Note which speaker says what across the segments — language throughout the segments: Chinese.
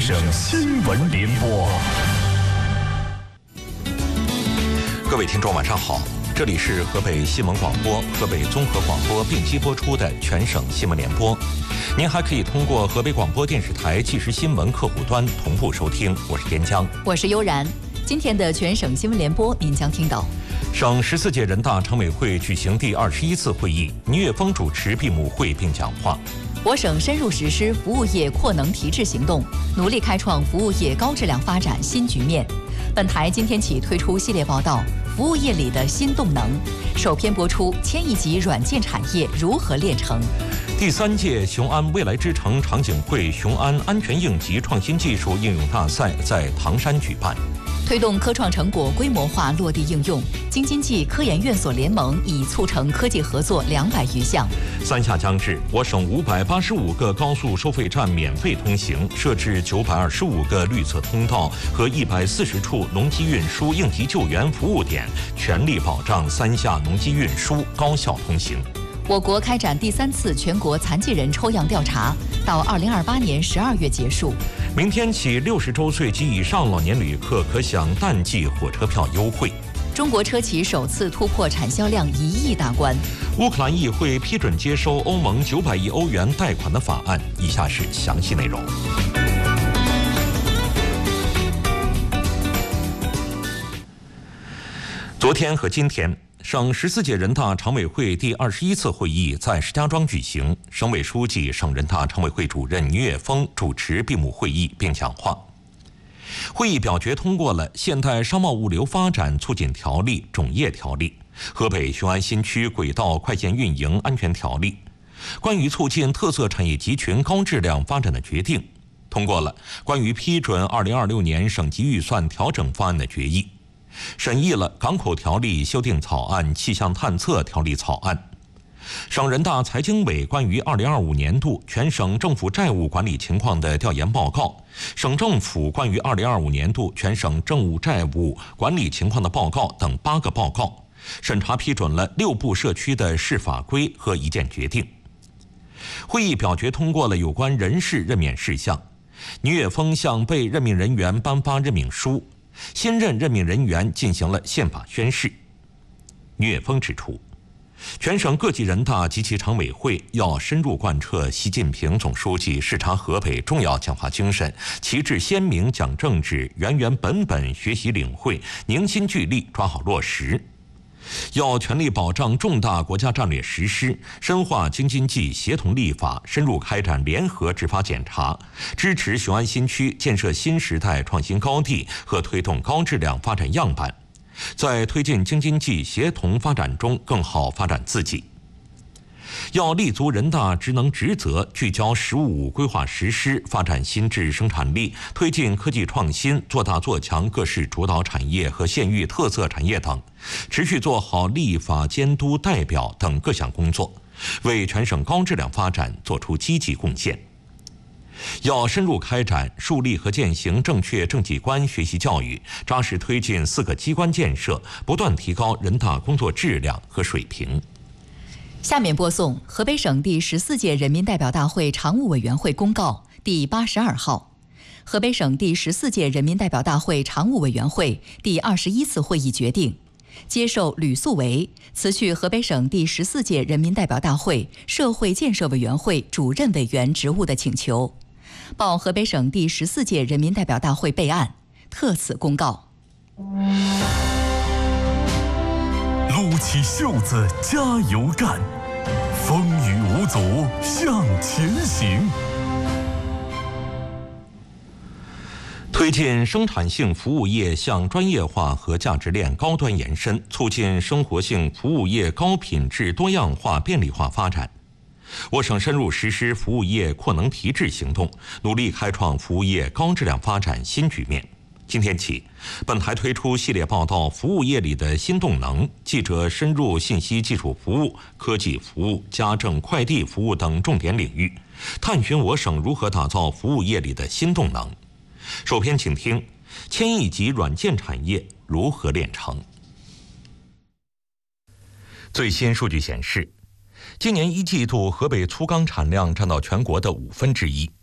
Speaker 1: 省新闻联播。
Speaker 2: 各位听众晚上好，这里是河北新闻广播、河北综合广播并机播出的全省新闻联播。您还可以通过河北广播电视台即时新闻客户端同步收听。我是边江，
Speaker 3: 我是悠然。今天的全省新闻联播，您将听到：
Speaker 2: 省14届人大常委会举行第21次会议，倪岳峰主持闭幕会并讲话。
Speaker 3: 我省深入实施服务业扩能提质行动，努力开创服务业高质量发展新局面。本台今天起推出系列报道《服务业里的新动能》，首篇播出千亿级软件产业如何炼成。
Speaker 2: 第3届雄安未来之城场景会雄安安全应急创新技术应用大赛在唐山举办。
Speaker 3: 推动科创成果规模化落地应用，京津冀科研院所联盟已促成科技合作200余项。
Speaker 2: 三下将至，我省585个高速收费站免费通行，设置925个绿色通道和140处农机运输应急救援服务点，全力保障三下农机运输高效通行。
Speaker 3: 我国开展第3次全国残疾人抽样调查，到2028年12月结束。
Speaker 2: 明天起，60周岁及以上老年旅客可享淡季火车票优惠。
Speaker 3: 中国车企首次突破产销量1亿大关。
Speaker 2: 乌克兰议会批准接收欧盟900亿欧元贷款的法案。以下是详细内容。昨天和今天，省14届人大常委会第21次会议在石家庄举行，省委书记、省人大常委会主任倪岳峰主持闭幕会议并讲话。会议表决通过了《现代商贸物流发展促进条例》、《种业条例》、《河北雄安新区轨道快线运营安全条例》、关于促进特色产业集群高质量发展的决定，通过了关于批准2026年省级预算调整方案的决议，审议了港口条例修订草案、气象探测条例草案。省人大财经委关于2025年度全省政府债务管理情况的调研报告，省政府关于2025年度全省政务债务管理情况的报告等8个报告，审查批准了6部社区的市法规和1件决定。会议表决通过了有关人事任免事项，倪岳峰向被任命人员颁发任命书，新任任命人员进行了宪法宣誓。倪岳峰指出，全省各级人大及其常委会要深入贯彻习近平总书记视察河北重要讲话精神，旗帜鲜明讲政治，原原本本学习领会，凝心聚力抓好落实。要全力保障重大国家战略实施，深化京津冀协同立法，深入开展联合执法检查，支持雄安新区建设新时代创新高地和推动高质量发展样板，在推进京津冀协同发展中更好发展自己。要立足人大职能职责，聚焦“十五五”规划实施，发展新质生产力，推进科技创新，做大做强各市主导产业和县域特色产业等，持续做好立法监督代表等各项工作，为全省高质量发展做出积极贡献。要深入开展树立和践行正确政绩观学习教育，扎实推进4个机关建设，不断提高人大工作质量和水平。
Speaker 3: 下面播送河北省第14届人民代表大会常务委员会公告第82号。河北省第14届人民代表大会常务委员会第21次会议决定，接受吕素维辞去河北省第14届人民代表大会社会建设委员会主任委员职务的请求，报河北省第14届人民代表大会备案，特此公告。
Speaker 1: 撸起袖子加油干，风雨无阻向前行。
Speaker 2: 推进生产性服务业向专业化和价值链高端延伸，促进生活性服务业高品质多样化便利化发展。我省深入实施服务业扩能提质行动，努力开创服务业高质量发展新局面。今天起，本台推出系列报道《服务业里的新动能》，记者深入信息技术服务、科技服务、家政快递服务等重点领域，探寻我省如何打造服务业里的新动能。首篇请听千亿级软件产业如何炼成。最新数据显示，今年1季度河北粗钢产量占到全国的1/5。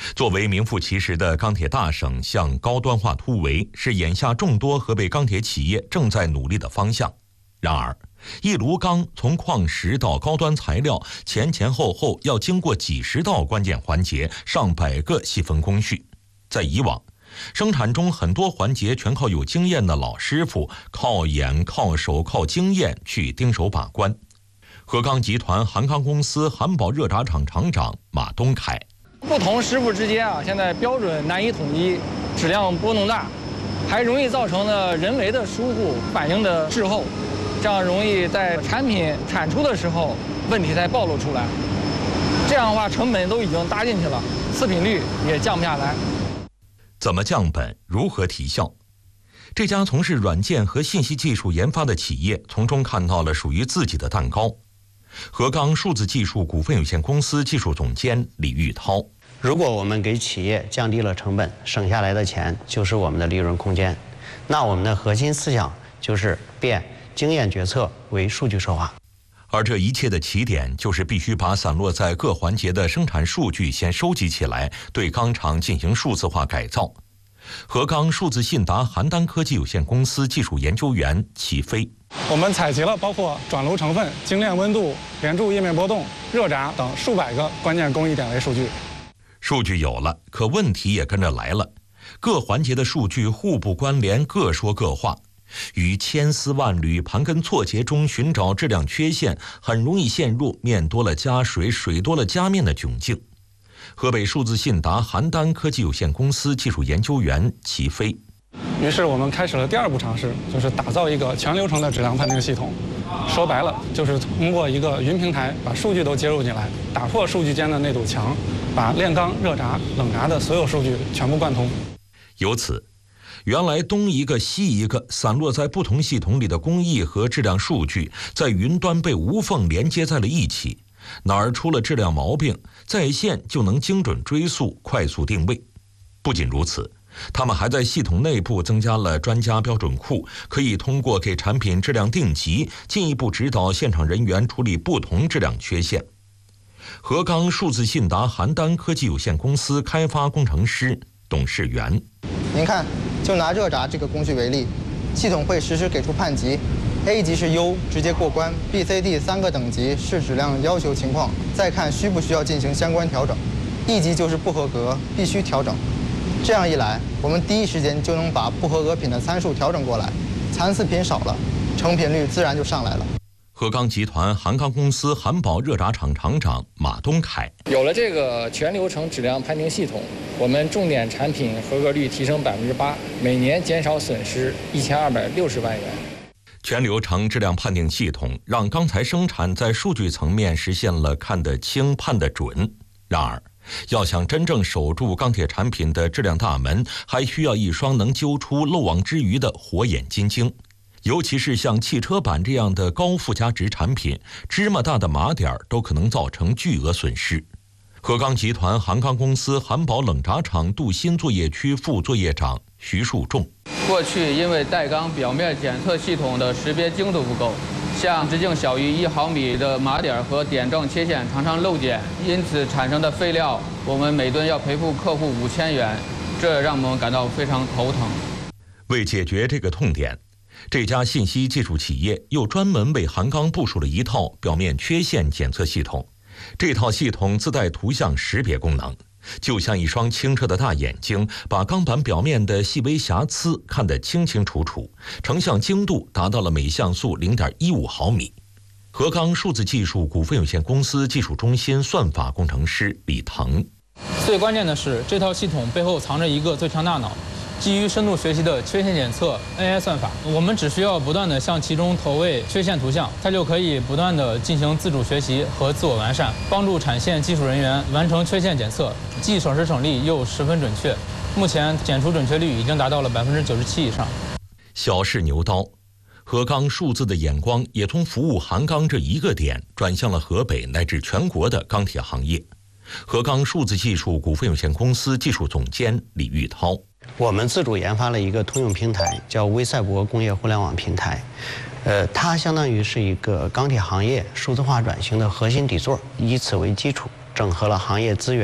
Speaker 2: 作为名副其实的钢铁大省向高端化突围，是眼下众多河北钢铁企业正在努力的方向。然而，一炉钢从矿石到高端材料，前后后要经过几十道关键环节，上百个细分工序。在以往，生产中很多环节全靠有经验的老师傅，靠眼、靠手、靠经验去盯手把关。河钢集团韩钢公司韩宝热轧厂厂长马东凯：
Speaker 4: 不同师傅之间现在标准难以统一，质量波动大，还容易造成的人为的疏忽，反应的滞后，这样容易在产品产出的时候问题才暴露出来。这样的话，成本都已经搭进去了，次品率也降不下来。
Speaker 2: 怎么降本？如何提效？这家从事软件和信息技术研发的企业从中看到了属于自己的蛋糕。河钢数字技术股份有限公司技术总监李玉涛：
Speaker 5: 如果我们给企业降低了成本，省下来的钱就是我们的利润空间。那我们的核心思想就是变经验决策为数据说话。
Speaker 2: 而这一切的起点就是必须把散落在各环节的生产数据先收集起来，对钢厂进行数字化改造。河钢数字信达邯郸科技有限公司技术研究员齐飞：
Speaker 6: 我们采集了包括转炉成分、精炼温度、连柱液面波动、热轧等数百个关键工艺点位数据。
Speaker 2: 数据有了，可问题也跟着来了。各环节的数据互不关联，各说各话。于千丝万缕、盘根错节中寻找质量缺陷，很容易陷入面多了加水、水多了加面的窘境。河北数字信达邯郸科技有限公司技术研究员齐飞：
Speaker 6: 于是我们开始了第二步尝试，就是打造一个全流程的质量判定系统。说白了，就是通过一个云平台把数据都接入进来，打破数据间的那堵墙，把炼钢、热轧、冷轧的所有数据全部贯通。由此，
Speaker 2: 原来东一个西一个散落在不同系统里的工艺和质量数据，在云端被无缝连接在了一起，哪儿出了质量毛病，在线就能精准追溯、快速定位。不仅如此，他们还在系统内部增加了专家标准库，可以通过给产品质量定级，进一步指导现场人员处理不同质量缺陷。河钢数字信达邯郸科技有限公司开发工程师董事员：
Speaker 7: 您看，就拿热轧这个工序为例，系统会实时给出判级 ，A 级是优，直接过关 ；B、C、D 3个等级是质量要求情况，再看需不需要进行相关调整。E 级就是不合格，必须调整。这样一来，我们第一时间就能把不合格品的参数调整过来，残次品少了，成品率自然就上来了。
Speaker 2: 河钢集团韩钢公司韩宝热轧厂厂长马东凯：
Speaker 4: 有了这个全流程质量判定系统，我们重点产品合格率提升8%，每年减少损失1260万元。
Speaker 2: 全流程质量判定系统让钢材生产在数据层面实现了看得清、判得准。然而，要想真正守住钢铁产品的质量大门，还需要一双能揪出漏网之鱼的火眼金睛。尤其是像汽车板这样的高附加值产品，芝麻大的码点都可能造成巨额损失。河钢集团韩钢公司韩宝冷轧厂镀锌作业区副作业长徐树仲：
Speaker 8: 过去因为带钢表面检测系统的识别精度不够，像直径小于1毫米的码点和点状切线常常漏检，因此产生的废料，我们每吨要赔付客户5000元，这让我们感到非常头疼。
Speaker 2: 为解决这个痛点，这家信息技术企业又专门为韩钢部署了一套表面缺陷检测系统。这套系统自带图像识别功能，就像一双清澈的大眼睛，把钢板表面的细微瑕疵看得清清楚楚，成像精度达到了每像素0.15毫米。河钢数字技术股份有限公司技术中心算法工程师李腾：
Speaker 9: 最关键的是，这套系统背后藏着一个最强大脑，基于深度学习的缺陷检测 AI 算法，我们只需要不断地向其中投喂缺陷图像，它就可以不断地进行自主学习和自我完善，帮助产线技术人员完成缺陷检测，既省时省力又十分准确。目前检出准确率已经达到了97%以上。
Speaker 2: 小试牛刀，河钢数字的眼光也从服务韩钢这一个点转向了河北乃至全国的钢铁行业。河钢数字技术股份有限公司技术总监李玉涛：
Speaker 5: 我们自主研发了一个通用平台，叫微赛博工业互联网平台。它相当于是一个钢铁行业数字化转型的核心底座，以此为基础，整合了行业资源、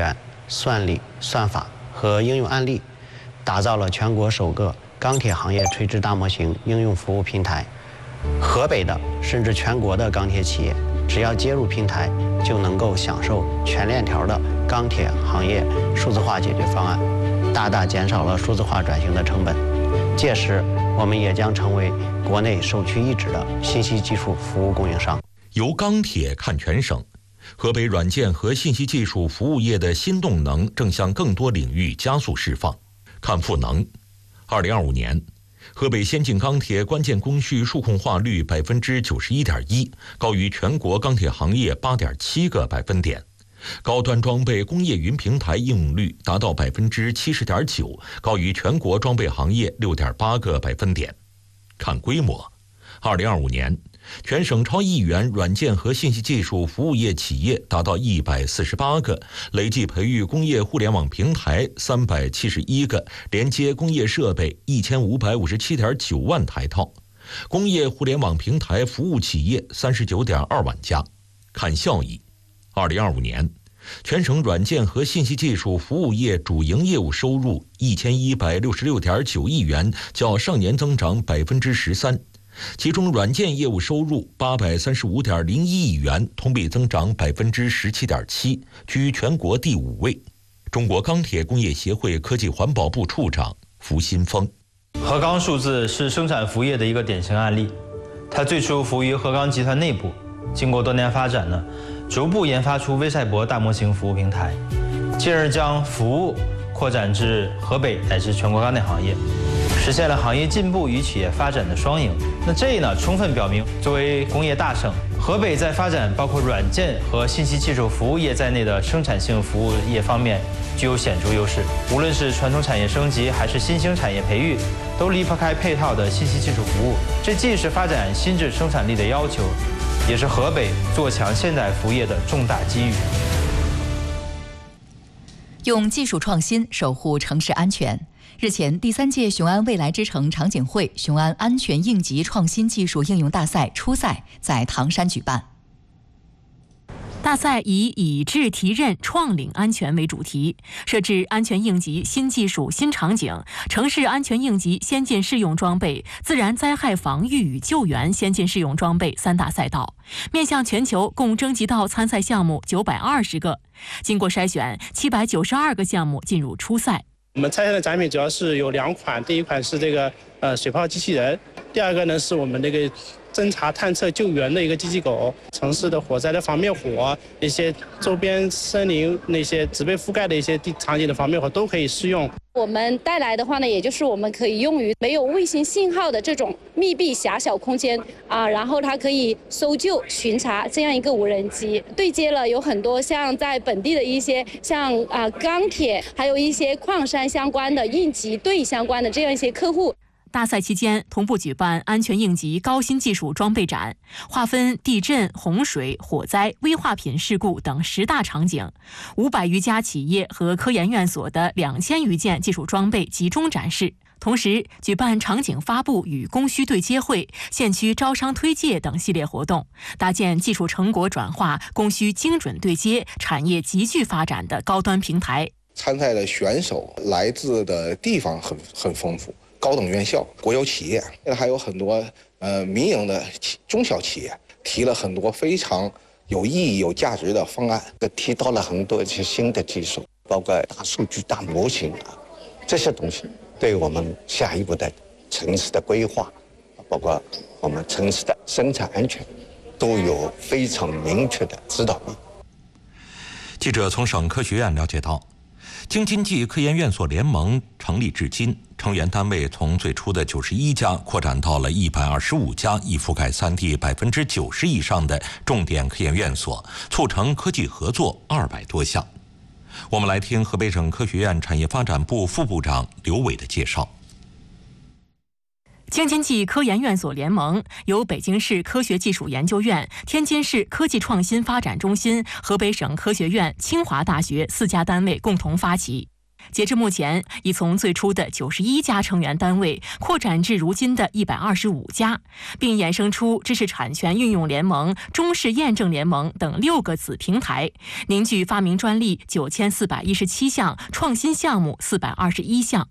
Speaker 5: 算力、算法和应用案例，打造了全国首个钢铁行业垂直大模型应用服务平台。河北的甚至全国的钢铁企业，只要接入平台，就能够享受全链条的钢铁行业数字化解决方案，大大减少了数字化转型的成本。届时，我们也将成为国内首屈一指的信息技术服务供应商。
Speaker 2: 由钢铁看全省，河北软件和信息技术服务业的新动能正向更多领域加速释放。看赋能，2025年，河北先进钢铁关键工序数控化率91.1%，高于全国钢铁行业8.7个百分点。高端装备工业云平台应用率达到70.9%，高于全国装备行业6.8个百分点。看规模，2025年，全省超1亿元软件和信息技术服务业企业达到148个，累计培育工业互联网平台371个，连接工业设备1557.9万台套，工业互联网平台服务企业39.2万家。看效益，2025年，全省软件和信息技术服务业主营业务收入1166.9亿元，较上年增长13%。其中软件业务收入835.01亿元，同比增长17.7%，居全国第5位。中国钢铁工业协会科技环保部处长符新峰：
Speaker 10: 河钢数字是生产服务业的一个典型案例，它最初服务于河钢集团内部，经过多年发展呢，逐步研发出微赛博大模型服务平台，进而将服务扩展至河北乃至全国钢铁行业，实现了行业进步与企业发展的双赢。那这呢，充分表明作为工业大省，河北在发展包括软件和信息技术服务业在内的生产性服务业方面具有显著优势。无论是传统产业升级还是新兴产业培育，都离不开配套的信息技术服务。这既是发展新质生产力的要求，也是河北做强现代服务业的重大机遇。
Speaker 3: 用技术创新守护城市安全。日前，第3届雄安未来之城场景会雄安安全应急创新技术应用大赛初赛在唐山举办。
Speaker 11: 大赛以智提刃创领安全为主题，设置安全应急新技术新场景、城市安全应急先进适用装备、自然灾害防御与救援先进适用装备3大赛道，面向全球共征集到参赛项目920个，经过筛选，792个项目进入初赛。
Speaker 12: 我们参赛的展品主要是有2款，第一款是这个水泡机器人，第二个呢是我们这个侦查探测救援的一个机器狗，城市的火灾的防灭火，一些周边森林那些植被覆盖的一些场景的防灭火都可以适用。
Speaker 13: 我们带来的话呢，也就是我们可以用于没有卫星信号的这种密闭狭小空间然后它可以搜救巡查这样一个无人机，对接了有很多像在本地的一些像钢铁，还有一些矿山相关的应急队相关的这样一些客户。
Speaker 11: 大赛期间同步举办安全应急高新技术装备展，划分地震、洪水、火灾、危化品事故等10大场景，500余家企业和科研院所的2000余件技术装备集中展示。同时举办场景发布与供需对接会、县区招商推介等系列活动，搭建技术成果转化、供需精准对接、产业集聚发展的高端平台。
Speaker 14: 参赛的选手来自的地方很丰富。高等院校、国有企业，还有很多民营的中小企业，提了很多非常有意义、有价值的方案，
Speaker 15: 提到了很多一些新的技术，包括大数据、大模型这些东西，对我们下一步的城市的规划，包括我们城市的生产安全，都有非常明确的指导力。
Speaker 2: 记者从省科学院了解到，京津冀科研院所联盟成立至今，成员单位从最初的91家扩展到了125家，已覆盖3地90%以上的重点科研院所，促成科技合作200多项。我们来听河北省科学院产业发展部副部长刘伟的介绍。
Speaker 11: 京津冀科研院所联盟由北京市科学技术研究院、天津市科技创新发展中心、河北省科学院、清华大学4家单位共同发起。 截至目前，已从最初的91家成员单位扩展至如今的125家，并衍生出知识产权运用联盟、中式验证联盟等6个子平台，凝聚发明专利9417项、创新项目421项。